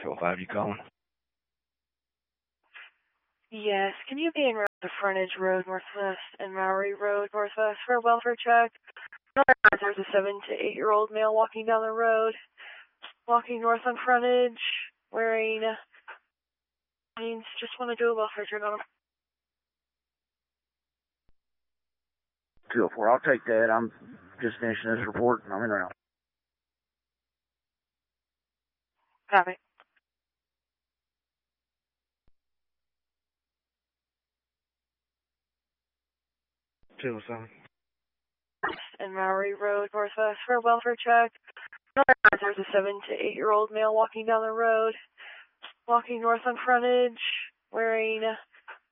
205, you calling? Yes, can you be in the Frontage Road Northwest and Maury Road Northwest for a welfare check? There's a 7 to 8-year-old male walking down the road, walking north on Frontage, wearing jeans. Just want to do a welfare check on him. 204, I'll take that. I'm just finishing this report and I'm in route. Copy. And Maury Road Northwest for a welfare check. There's a 7 to 8-year-old male walking down the road, walking north on Frontage, wearing